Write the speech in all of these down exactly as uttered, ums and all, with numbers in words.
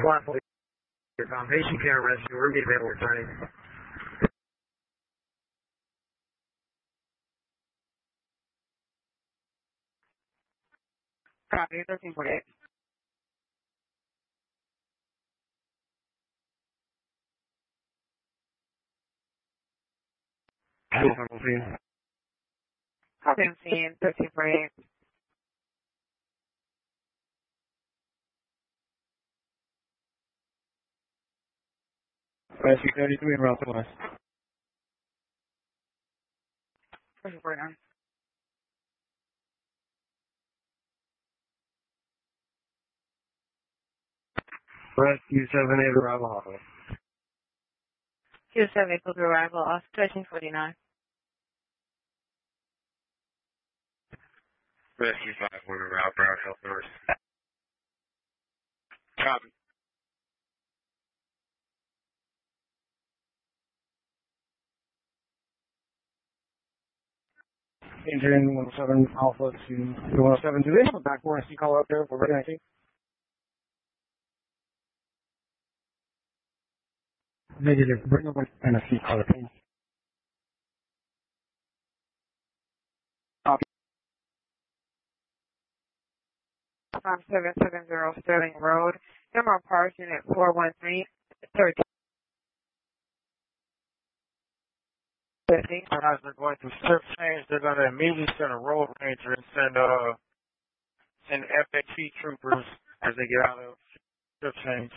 Flat Police, patient care rescue, we're getting available returning. Copy, thirteen forty-eight. Copy, I'm seeing thirteen forty-eight. Rescue thirty-three and Route West. thirteen forty-nine. Rescue seven eight arrival hospital. Q seven equal to arrival off thirteen forty-nine. Rescue five one route Brown Health Nurse. Copy. Engine one seven Alpha to one seven. Do they have a backboard I C call out there for ready, I think? Negative. Bring up an N S C caller, please. Copy. five seven seven zero Sterling Road, Emerald Park, Unit four one three, thirteen fifty. As they're going to shift change, they're going to immediately send a road ranger and send uh send F A T troopers as they get out of shift change.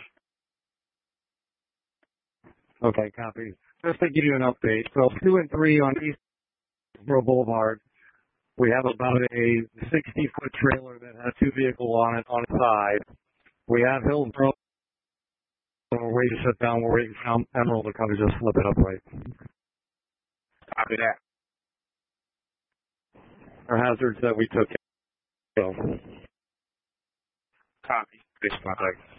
Okay, copy. Just to give you an update, so two and three on East Borough Boulevard, we have about a sixty-foot trailer that has two vehicles on it on its side. We have Hillsborough, so we're ready to shut down. We're waiting for Emerald to come to just flip it up right. Copy that. Our hazards that we took. So. Copy. Base contact.